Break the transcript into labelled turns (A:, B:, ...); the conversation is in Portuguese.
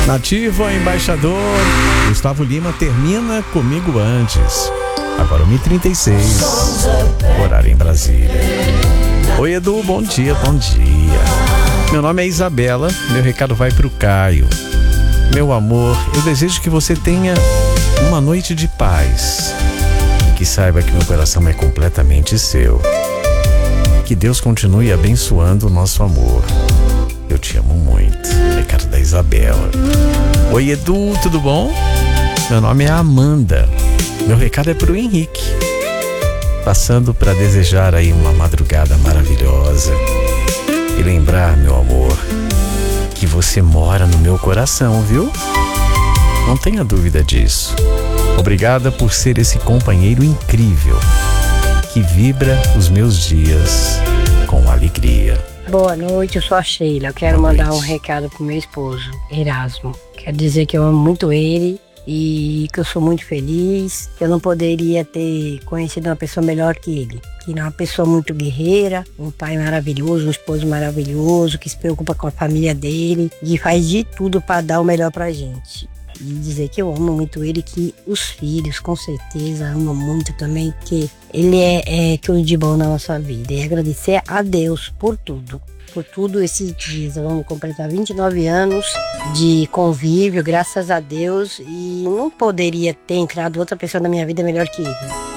A: Nativa, embaixador. Gustavo Lima termina comigo antes. Agora 1h36, horário em Brasília. Oi, Edu, bom dia, bom dia. Meu nome é Isabela, meu recado vai pro Caio. Meu amor, eu desejo que você tenha uma noite de paz. Que saiba que meu coração é completamente seu. Que Deus continue abençoando o nosso amor. Eu te amo muito. Recado da Isabela. Oi, Edu, tudo bom? Meu nome é Amanda. Meu recado é pro Henrique. Passando para desejar aí uma madrugada maravilhosa. E lembrar, meu amor, que você mora no meu coração, viu? Não tenha dúvida disso. Obrigada por ser esse companheiro incrível que vibra os meus dias com alegria.
B: Boa noite, eu sou a Sheila. Eu quero mandar um recado pro meu esposo, Erasmo. Quero dizer que eu amo muito ele e que eu sou muito feliz, que eu não poderia ter conhecido uma pessoa melhor que ele. Que ele é uma pessoa muito guerreira, um pai maravilhoso, um esposo maravilhoso, que se preocupa com a família dele e faz de tudo para dar o melhor pra gente. E dizer que eu amo muito ele, que os filhos com certeza amam muito também, que ele é tudo de bom na nossa vida. E agradecer a Deus por tudo esses dias. Vamos completar 29 anos de convívio, graças a Deus, e não poderia ter entrado outra pessoa na minha vida melhor que ele.